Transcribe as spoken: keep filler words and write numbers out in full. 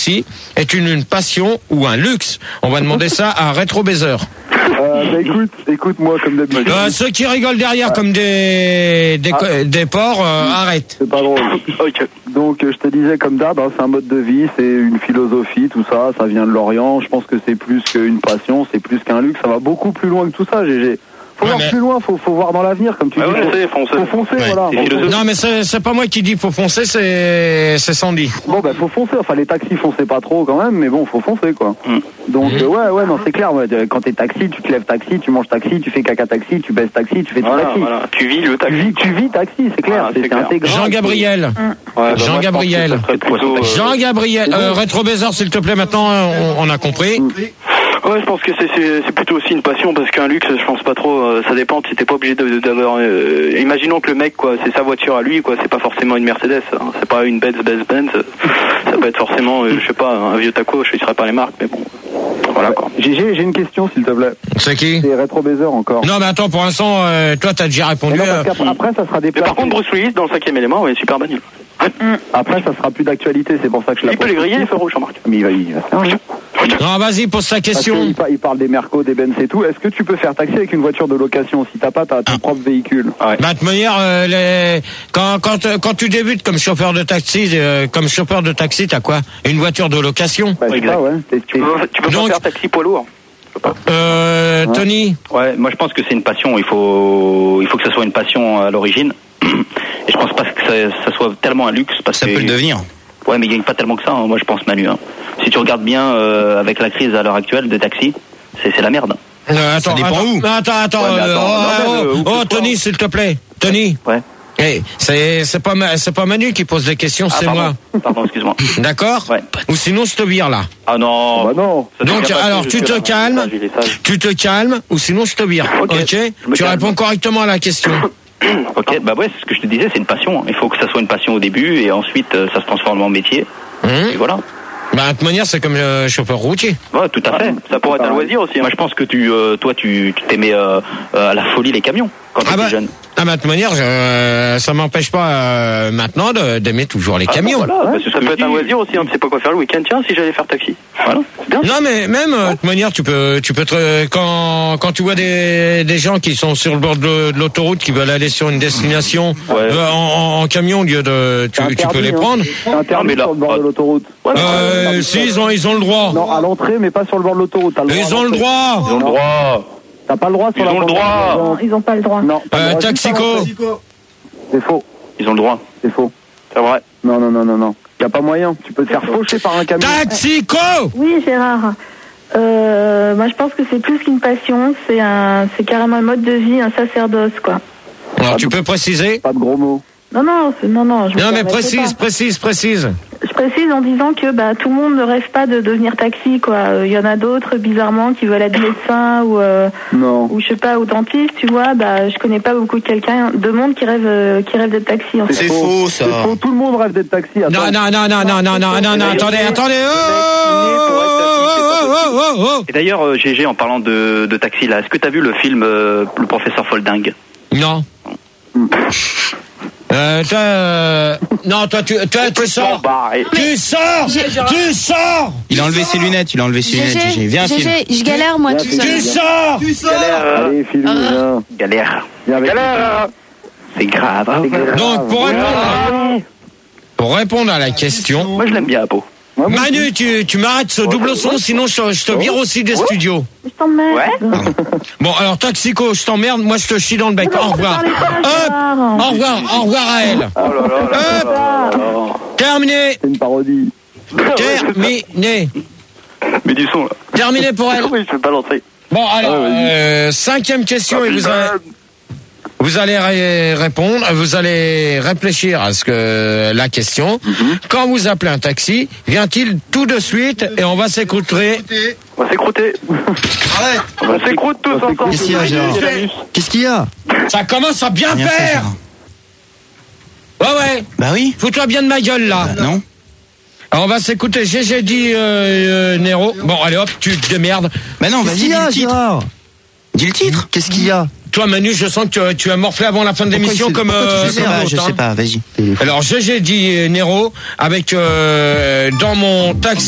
taxi est une, une passion ou un luxe? On va demander ça à un rétro-baiser. Euh, bah écoute, écoute, moi, comme d'habitude. Euh, ceux qui rigolent derrière comme des, des, ah. des porcs, euh, arrête. C'est pas drôle. Okay. Donc, je te disais, comme d'hab, hein, c'est un mode de vie, c'est une philosophie, tout ça, ça vient de l'Orient. Je pense que c'est plus qu'une passion, c'est plus qu'un luxe. Ça va beaucoup plus loin que tout ça, G G. Faut ouais, voir mais... plus loin, faut, faut voir dans l'avenir, comme tu ah dis. Ouais, faut, c'est, foncer. faut foncer, ouais. Voilà. Non, mais c'est, c'est pas moi qui dis faut foncer, c'est, c'est Sandy. Bon, ben, faut foncer. Enfin, les taxis foncez pas trop quand même, mais bon, faut foncer, quoi. Mm. Donc, mmh. euh, ouais, ouais, non, c'est clair. Ouais, quand t'es taxi, tu te lèves taxi, tu manges taxi, tu fais caca taxi, tu baisses taxi, tu fais voilà, tout taxi. Voilà. Tu vis le taxi. Tu vis, tu vis taxi, c'est clair. Voilà, c'est, c'est, c'est intégrant. Jean-Gabriel. Mmh. Ouais, bah, Jean-Gabriel. Plutôt, euh... Jean-Gabriel. Euh, Rétro-baiser, s'il te plaît, maintenant, on, on a compris. Mmh. Ouais, je pense que c'est, c'est, c'est plutôt aussi une passion parce qu'un luxe, je pense pas trop. Euh, ça dépend. Si t'es pas obligé de, de, d'avoir. Euh, imaginons que le mec, quoi, c'est sa voiture à lui, quoi. C'est pas forcément une Mercedes. Hein, c'est pas une Benz, Benz, Benz. Ça peut être forcément, euh, je sais pas, un vieux taco. Je ne serais pas les marques, mais bon. Voilà quoi. G G, j'ai une question, s'il te plaît. C'est qui? C'est Rétro-baiser encore. Non, mais attends, pour l'instant, euh, toi, t'as déjà répondu. Non, parce après, ça sera des. Mais par contre, Bruce Willis dans le cinquième élément, ouais, super bagnole. Mmh. Après, ça sera plus d'actualité, c'est pour ça que je l'ai. Il peut les griller, les feux rouges, Jean-Marc. Mais il va, il va faire. Non, vas-y, pose ta question. Il, il parle des Mercos, des Benz et tout. Est-ce que tu peux faire taxi avec une voiture de location si t'as pas ta, ton ah. propre véhicule? Ouais. Bah, de manière, euh, les... quand, quand, quand tu débutes comme chauffeur de taxi, euh, comme chauffeur de taxi, t'as quoi? Une voiture de location? Bah, c'est ça, ouais. T'es, tu peux, tu peux Donc, pas faire taxi poids lourd. Euh, ouais. Tony? Ouais, moi je pense que c'est une passion. Il faut, il faut que ça soit une passion à l'origine. Et je pense pas que ça, ça soit tellement un luxe parce ça que peut le devenir. Ouais, mais il gagne pas tellement que ça. Hein, moi, je pense, Manu. Hein. Si tu regardes bien euh, avec la crise à l'heure actuelle des taxis, c'est, c'est la merde. Euh, attends, ça dépend attends, où. Attends, attends, ouais, euh, attends oh, non, oh, oh Tony, s'il te plaît, Tony. Ouais. Hey, c'est c'est pas c'est pas Manu qui pose des questions, ah, c'est pardon. moi. Pardon, excuse-moi. D'accord. Ouais. Ou sinon je te vire là. Ah non. Bah non. Donc alors tu te calmes, tu te calmes, ou sinon je te vire. Ok. okay tu calme. Réponds correctement à la question. Ok, bah ouais, c'est ce que je te disais, c'est une passion. Il faut que ça soit une passion au début et ensuite euh, ça se transforme en métier. Mmh. Et voilà. Bah, de toute manière, c'est comme le chauffeur routier. Ouais, tout à fait. Ça pourrait être un loisir aussi. Hein. Moi, je pense que tu, euh, toi, tu, tu t'aimais euh, à la folie les camions quand tu étais ah bah, jeune. Ah bah, de toute manière, je, ça m'empêche pas euh, maintenant de, d'aimer toujours les ah camions. Bah voilà, ouais, ça peut être un loisir aussi. On ne sait pas quoi faire le week-end. Tiens, si j'allais faire taxi. Voilà. C'est bien. Non, mais même de toute manière, tu peux, tu peux te, quand, quand tu vois des, des gens qui sont sur le bord de, de l'autoroute, qui veulent aller sur une destination ouais. euh, en, en camion au lieu de, tu, interdit, tu peux les prendre. Hein. C'est interdit sur le bord de l'autoroute. Euh, si ils ont, ils ont le droit. Non, à l'entrée, mais pas sur le bord de l'autoroute. Le droit ils ont le droit. Ils ont le droit. T'as pas le droit sur ils la ont le droit. Non, ils ont pas le droit. Non. Euh, Taxico. C'est faux. Ils ont le droit. C'est faux. C'est vrai. Non, non, non, non, non. Y a pas moyen. Tu peux te faire faucher par un camion. Taxico. Oui, Gérard. Euh, moi, je pense que c'est plus qu'une passion. C'est un, c'est carrément un mode de vie, un sacerdoce, quoi. Alors, tu peux préciser? Pas de gros mots. Non, non, c'est, non, non. Je non, mais précise, pas. précise, précise. Je précise en disant que bah, tout le monde ne rêve pas de devenir taxi, quoi. Il euh, y en a d'autres, bizarrement, qui veulent être médecin ou, euh, ou je sais pas, ou dentiste, tu vois. Bah, je connais pas beaucoup de quelqu'un, de monde qui rêve, euh, qui rêve d'être taxi. En c'est, fait. c'est faux, ça. C'est faux. Tout le monde rêve d'être taxi. Non, non, non, non, non, non, non, non, non, attendez, attendez. Et d'ailleurs, euh, G G, en parlant de, de taxi, là, est-ce que t'as vu le film euh, Le Professeur Folding? Non. Euh, toi, euh, non, toi, tu, toi, tu sors. Tu sors. Tu sors. Il a enlevé ses lunettes, il a enlevé ses lunettes, G G. Viens, G G, je galère, moi, tout seul. Tu sors. Tu sors. Allez, Philou, viens. Galère. Galère. C'est grave. Donc, pour répondre, pour répondre à la question. Moi, je l'aime bien, Apo. Manu, tu, tu m'arrêtes ce double son, sinon je, je te vire aussi des studios. Je t'emmerde. Ouais. Bon, alors Taxico, je t'emmerde, moi je te chie dans le bec. Au revoir. Hop, au revoir, au revoir à elle. Oh là là là là là. Terminé. C'est une parodie. Terminé. Mais du son là. Terminé pour elle. Oui, je vais pas l'entrer. Bon, alors, euh, cinquième question et vous allez, vous allez ré- répondre, vous allez réfléchir à ce que la question. Mm-hmm. Quand vous appelez un taxi, vient-il tout de suite et on va s'écouter. On va s'écrouter. Ouais. On s'écroute tous ensemble. Qu'est-ce qu'il y a, Gérard? Qu'est-ce qu'il y a? Ça commence à bien, bien faire. Fait, ouais, ouais. Bah oui. Fous-toi bien de ma gueule, là. Bah, non. Alors, on va s'écouter G G dit euh, euh, Nero. Bon, allez hop, tu te démerdes. Bah non, vas-y, dis le titre. Gérard dis le titre. Qu'est-ce qu'il y a? Toi, Manu, je sens que tu, tu as morflé avant la fin de l'émission comme... Euh, je sais comme pas, autre, je hein. sais pas, vas-y. Alors, G G dit Nero avec euh, dans mon taxi.